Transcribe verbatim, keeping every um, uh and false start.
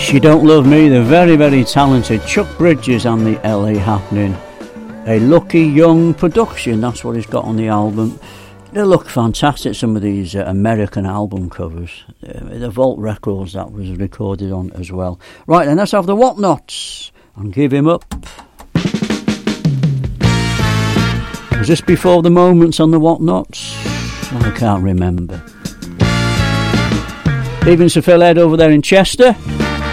Yes, You Don't Love Me, the very, very talented Chuck Bridges and the L A Happening. A Lucky Young production, that's what he's got on the album. They look fantastic, some of these uh, American album covers. Uh, the Vault Records that was recorded on as well. Right then, let's have the Whatnots and Give Him Up. Was this before the Moments on the Whatnots? I can't remember. Even Sir Phil Ed over there in Chester.